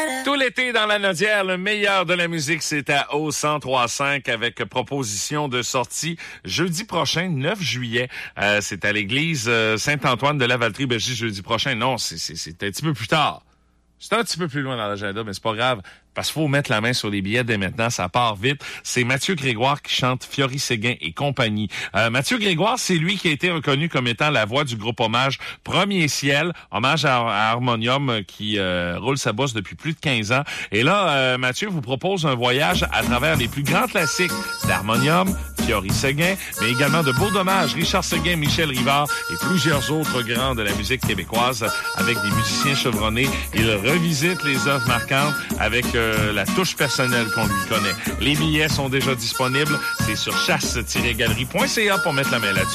Tout l'été dans la Nodière, le meilleur de la musique, c'est à au 103.5 avec proposition de sortie jeudi prochain, 9 juillet. C'est à l'église Saint-Antoine de la Valtrie. Ben, je dis jeudi prochain. Non, c'est un petit peu plus tard. C'est un petit peu plus loin dans l'agenda, mais c'est pas grave. Parce qu'il faut mettre la main sur les billets dès maintenant, ça part vite. C'est Mathieu Grégoire qui chante Fiori Séguin et compagnie. Mathieu Grégoire, c'est lui qui a été reconnu comme étant la voix du groupe Hommage Premier Ciel, hommage à Harmonium qui roule sa bosse depuis plus de 15 ans. Et là, Mathieu vous propose un voyage à travers les plus grands classiques d'Harmonium, Fiori Séguin, mais également de Beau Dommage, Richard Séguin, Michel Rivard et plusieurs autres grands de la musique québécoise avec des musiciens chevronnés. Il revisite les œuvres marquantes avec la touche personnelle qu'on lui connaît. Les billets sont déjà disponibles. C'est sur chasse-galerie.ca pour mettre la main là-dessus.